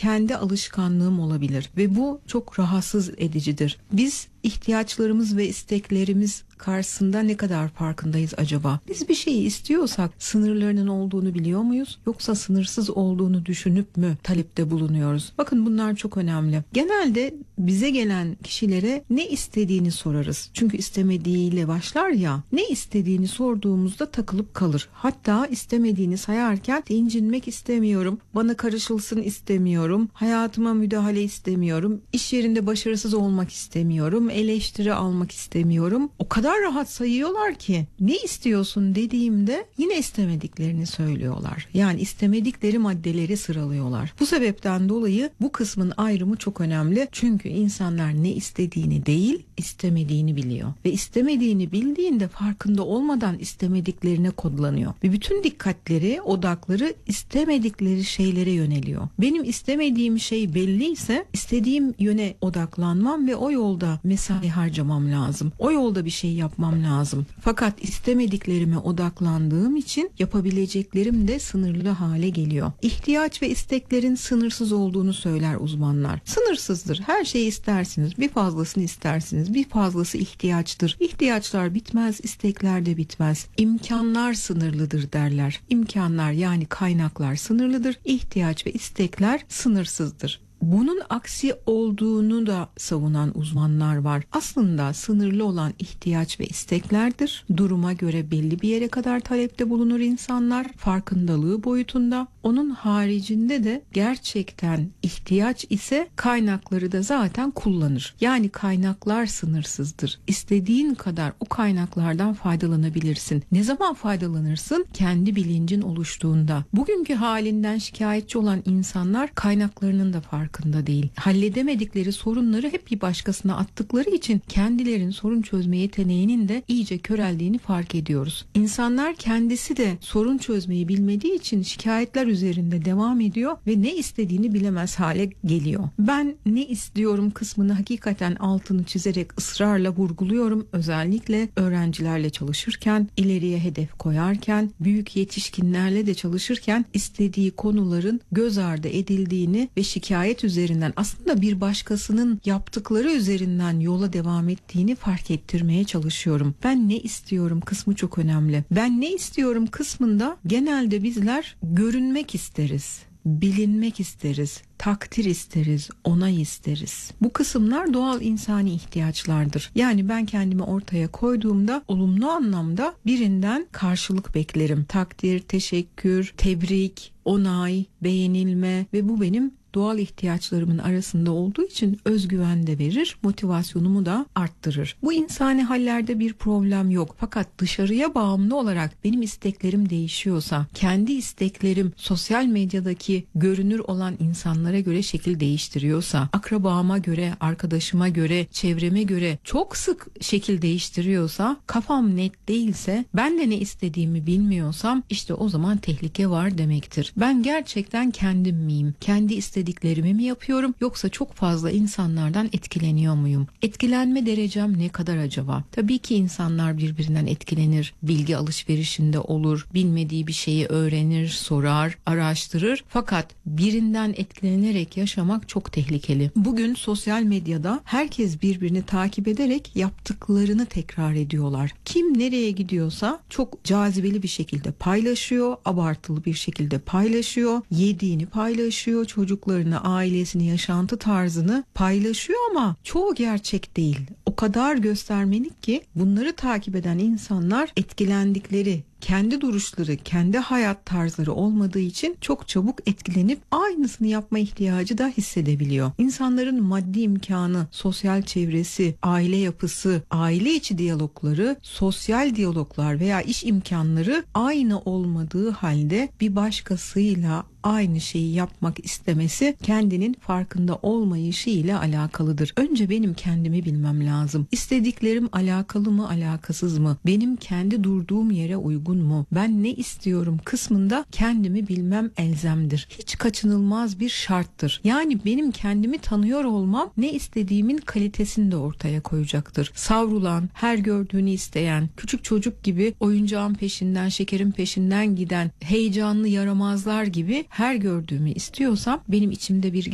kendi alışkanlığım olabilir ve bu çok rahatsız edicidir. Biz ihtiyaçlarımız ve isteklerimiz karşısında ne kadar farkındayız acaba? Biz bir şeyi istiyorsak sınırlarının olduğunu biliyor muyuz? Yoksa sınırsız olduğunu düşünüp mü talepte bulunuyoruz? Bakın bunlar çok önemli. Genelde bize gelen kişilere ne istediğini sorarız. Çünkü istemediğiyle başlar ya, ne istediğini sorduğumuzda takılıp kalır. Hatta istemediğini sayarken incinmek istemiyorum, bana karışılsın istemiyorum, hayatıma müdahale istemiyorum, iş yerinde başarısız olmak istemiyorum, eleştiri almak istemiyorum. O kadar rahat sayıyorlar ki ne istiyorsun dediğimde yine istemediklerini söylüyorlar. Yani istemedikleri maddeleri sıralıyorlar. Bu sebepten dolayı bu kısmın ayrımı çok önemli. Çünkü insanlar ne istediğini değil, istemediğini biliyor. Ve istemediğini bildiğinde farkında olmadan istemediklerine kodlanıyor. Ve bütün dikkatleri, odakları istemedikleri şeylere yöneliyor. Benim istemediğim şey belliyse istediğim yöne odaklanmam ve o yolda mesai harcamam lazım. O yolda bir şey yapmam lazım. Fakat istemediklerime odaklandığım için yapabileceklerim de sınırlı hale geliyor. İhtiyaç ve isteklerin sınırsız olduğunu söyler uzmanlar. Sınırsızdır. Her şeyi istersiniz. Bir fazlasını istersiniz. Bir fazlası ihtiyaçtır. İhtiyaçlar bitmez, istekler de bitmez. İmkanlar sınırlıdır derler. İmkanlar yani kaynaklar sınırlıdır. İhtiyaç ve istekler sınırsızdır. Bunun aksi olduğunu da savunan uzmanlar var. Aslında sınırlı olan ihtiyaç ve isteklerdir. Duruma göre belli bir yere kadar talepte bulunur insanlar. Farkındalığı boyutunda. Onun haricinde de gerçekten ihtiyaç ise kaynakları da zaten kullanır. Yani kaynaklar sınırsızdır. İstediğin kadar o kaynaklardan faydalanabilirsin. Ne zaman faydalanırsın? Kendi bilincin oluştuğunda. Bugünkü halinden şikayetçi olan insanlar kaynaklarının da farkında değil. Halledemedikleri sorunları hep bir başkasına attıkları için kendilerinin sorun çözme yeteneğinin de iyice köreldiğini fark ediyoruz. İnsanlar kendisi de sorun çözmeyi bilmediği için şikayetler üzerinde devam ediyor ve ne istediğini bilemez hale geliyor. Ben ne istiyorum kısmını hakikaten altını çizerek ısrarla vurguluyorum. Özellikle öğrencilerle çalışırken, ileriye hedef koyarken, büyük yetişkinlerle de çalışırken istediği konuların göz ardı edildiğini ve şikayet üzerinden aslında bir başkasının yaptıkları üzerinden yola devam ettiğini fark ettirmeye çalışıyorum. Ben ne istiyorum kısmı çok önemli. Ben ne istiyorum kısmında genelde bizler görünmek isteriz, bilinmek isteriz, takdir isteriz, onay isteriz. Bu kısımlar doğal insani ihtiyaçlardır. Yani ben kendimi ortaya koyduğumda olumlu anlamda birinden karşılık beklerim. Takdir, teşekkür, tebrik, onay, beğenilme ve bu benim doğal ihtiyaçlarımın arasında olduğu için özgüven de verir, motivasyonumu da arttırır. Bu insani hallerde bir problem yok. Fakat dışarıya bağımlı olarak benim isteklerim değişiyorsa, kendi isteklerim sosyal medyadaki görünür olan insanlara göre şekil değiştiriyorsa, akrabama göre, arkadaşıma göre, çevreme göre çok sık şekil değiştiriyorsa, kafam net değilse, ben de ne istediğimi bilmiyorsam işte o zaman tehlike var demektir. Ben gerçekten kendim miyim? Kendi istediklerimi mi yapıyorum yoksa çok fazla insanlardan etkileniyor muyum? Etkilenme derecem ne kadar acaba? Tabii ki insanlar birbirinden etkilenir, bilgi alışverişinde olur, bilmediği bir şeyi öğrenir, sorar, araştırır. Fakat birinden etkilenerek yaşamak çok tehlikeli. Bugün sosyal medyada herkes birbirini takip ederek yaptıklarını tekrar ediyorlar. Kim nereye gidiyorsa çok cazibeli bir şekilde paylaşıyor, abartılı bir şekilde paylaşıyor, yediğini paylaşıyor, çocuklarını, ailesini, yaşantı tarzını paylaşıyor ama çoğu gerçek değil. O kadar göstermelik ki bunları takip eden insanlar etkilendikleri, kendi duruşları, kendi hayat tarzları olmadığı için çok çabuk etkilenip aynısını yapma ihtiyacı da hissedebiliyor. İnsanların maddi imkanı, sosyal çevresi, aile yapısı, aile içi diyalogları, sosyal diyaloglar veya iş imkanları aynı olmadığı halde bir başkasıyla aynı şeyi yapmak istemesi kendinin farkında olmayışı ile alakalıdır. Önce benim kendimi bilmem lazım. İstediklerim alakalı mı, alakasız mı? Benim kendi durduğum yere uygun mu? Ben ne istiyorum kısmında kendimi bilmem elzemdir. Hiç kaçınılmaz bir şarttır. Yani benim kendimi tanıyor olmam ne istediğimin kalitesini de ortaya koyacaktır. Savrulan, her gördüğünü isteyen, küçük çocuk gibi oyuncağın peşinden, şekerin peşinden giden, heyecanlı yaramazlar gibi her gördüğümü istiyorsam benim içimde bir